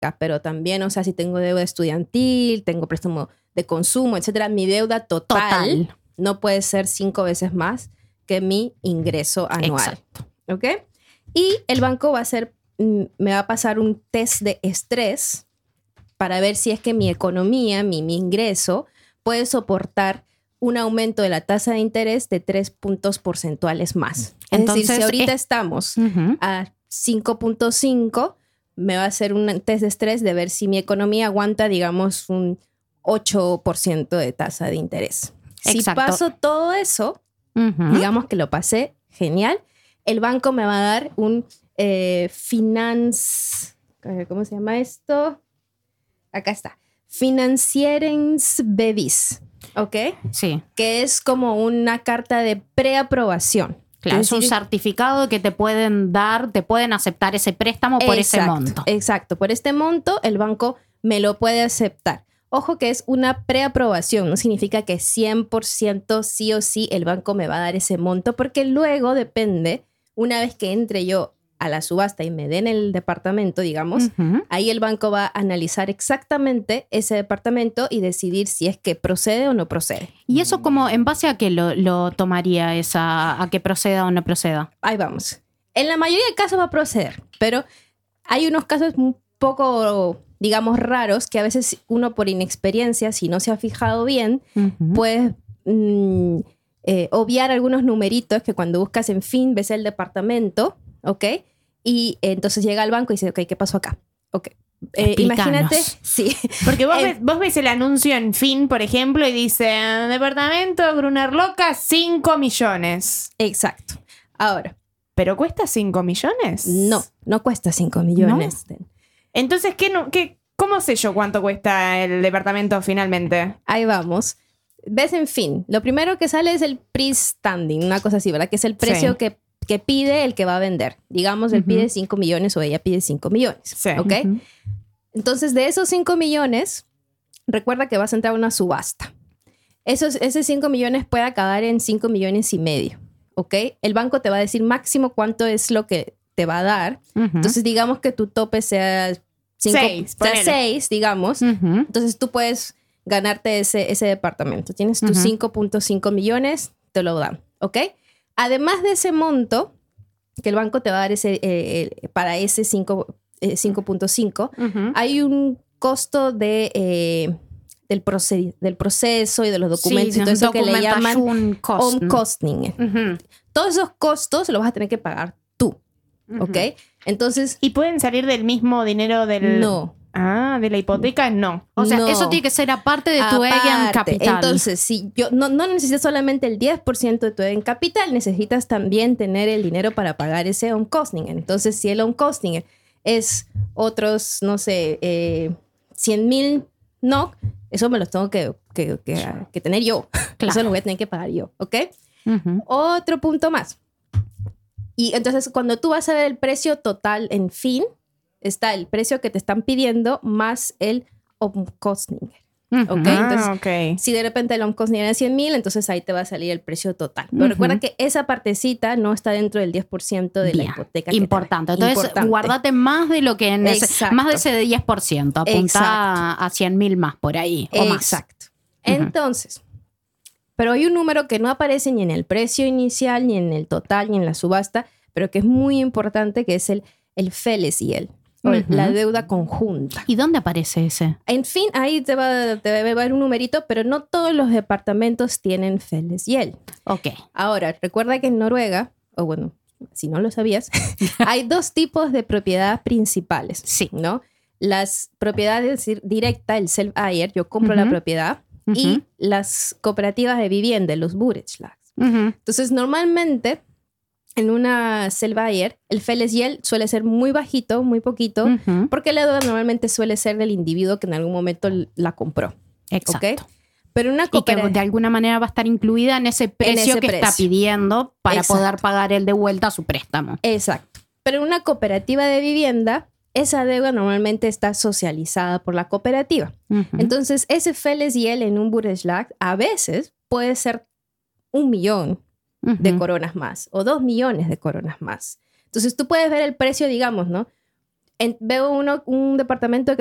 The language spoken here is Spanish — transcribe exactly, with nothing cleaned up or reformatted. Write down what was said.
pero también, o sea, si tengo deuda estudiantil, tengo préstamo de consumo, etcétera, mi deuda total, total. no puede ser cinco veces más que mi ingreso anual. Exacto. ¿Ok? Y el banco va a hacer, me va a pasar un test de estrés para ver si es que mi economía, mi, mi ingreso, puede soportar un aumento de la tasa de interés de tres puntos porcentuales más. Entonces, es decir, si ahorita es... estamos uh-huh. a cinco punto cinco, me va a hacer un test de estrés de ver si mi economía aguanta, digamos, un ocho por ciento de tasa de interés. Exacto. Si paso todo eso, uh-huh. digamos que lo pasé genial, el banco me va a dar un eh, finance... ¿Cómo se llama esto? Acá está. Financierungsbevis. ¿Ok? Sí. Que es como una carta de preaprobación. Claro, es, es un decir, certificado que te pueden dar, te pueden aceptar ese préstamo por exacto, ese monto. Exacto, por este monto el banco me lo puede aceptar. Ojo que es una preaprobación, no significa que cien por ciento sí o sí el banco me va a dar ese monto, porque luego depende, una vez que entre yo a la subasta y me den el departamento, digamos, uh-huh. ahí el banco va a analizar exactamente ese departamento y decidir si es que procede o no procede. ¿Y eso como en base a qué lo, lo tomaría esa, a que proceda o no proceda? Ahí vamos. En la mayoría de casos va a proceder, pero hay unos casos un poco, digamos, raros que a veces uno por inexperiencia, si no se ha fijado bien, uh-huh. puede mm, eh, obviar algunos numeritos que cuando buscas en fin ves el departamento, ¿ok? Y entonces llega al banco y dice, ok, ¿qué pasó acá? Ok. Eh, imagínate, sí. Porque vos, eh, ves, vos ves el anuncio en Fin, por ejemplo, y dice, departamento Gruner Loca, cinco millones. Exacto. Ahora. ¿Pero cuesta cinco millones? No, no cuesta cinco millones. ¿No? Entonces, ¿qué, no, qué, ¿cómo sé yo cuánto cuesta el departamento finalmente? Ahí vamos. Ves en Fin. Lo primero que sale es el price standing, una cosa así, ¿verdad? Que es el precio sí. que que pide el que va a vender. Digamos, él uh-huh. pide cinco millones o ella pide cinco millones. Sí. ¿Ok? Uh-huh. Entonces, de esos cinco millones, recuerda que vas a entrar a una subasta. Esos, esos cinco millones puede acabar en cinco millones y medio. ¿Ok? El banco te va a decir máximo cuánto es lo que te va a dar. Uh-huh. Entonces, digamos que tu tope sea seis, digamos. Uh-huh. Entonces, tú puedes ganarte ese, ese departamento. Tienes tus uh-huh. cinco punto cinco millones, te lo dan. ¿Ok? Además de ese monto que el banco te va a dar ese, eh, para ese cinco punto cinco, uh-huh. hay un costo de, eh, del, proced- del proceso y de los documentos sí, y todo eso que le llaman cost. on-costing. Uh-huh. Todos esos costos los vas a tener que pagar tú. Uh-huh. ¿Ok? Entonces... ¿Y pueden salir del mismo dinero del...? No. Ah, de la hipoteca no. O sea, no. eso tiene que ser aparte de tu Egen Capital. Entonces, si yo no, no necesitas solamente el diez por ciento de tu Egen Capital, necesitas también tener el dinero para pagar ese on-costing. Entonces, si el on-costing es otros, no sé, eh, cien mil N O C, eso me los tengo que, que, que, que tener yo. Claro. Eso lo voy a tener que pagar yo, ¿ok? Uh-huh. Otro punto más. Y entonces, cuando tú vas a ver el precio total en Fin, está el precio que te están pidiendo más el on-costing. Uh-huh. ¿Ok? Entonces, ah, okay. si de repente el on-costing era cien mil, entonces ahí te va a salir el precio total. Pero uh-huh. recuerda que esa partecita no está dentro del diez por ciento de Bien. la hipoteca. Importante. Entonces, Importante. guardate más de lo que neces- más de ese diez por ciento. Apunta Exacto. a cien mil más por ahí o más. Exacto. Uh-huh. Entonces, pero hay un número que no aparece ni en el precio inicial, ni en el total, ni en la subasta, pero que es muy importante, que es el, el F E L E S y el Uh-huh. la deuda conjunta. ¿Y dónde aparece ese? En Fin, ahí te va, te va a ver un numerito, pero no todos los departamentos tienen F E L E S y el. Ok. Ahora, recuerda que en Noruega, o bueno, si no lo sabías, hay dos tipos de propiedad principales. Sí. ¿No? Las propiedades directas, el self-hire, yo compro uh-huh. la propiedad, uh-huh. y las cooperativas de vivienda, los boerechtslags. Uh-huh. Entonces, normalmente... en una self-hire, el F E L E S y el suele ser muy bajito, muy poquito, uh-huh. porque la deuda normalmente suele ser del individuo que en algún momento la compró. Exacto. ¿Okay? Pero una cooperativa... Y que de alguna manera va a estar incluida en ese precio en ese que precio. está pidiendo para Exacto. poder pagar él de vuelta su préstamo. Exacto. Pero en una cooperativa de vivienda, esa deuda normalmente está socializada por la cooperativa. Uh-huh. Entonces, ese F E L E S y el en un boerechtslag a veces puede ser un millón Uh-huh. de coronas más o dos millones de coronas más. Entonces tú puedes ver el precio, digamos, ¿no? en, veo uno, un departamento que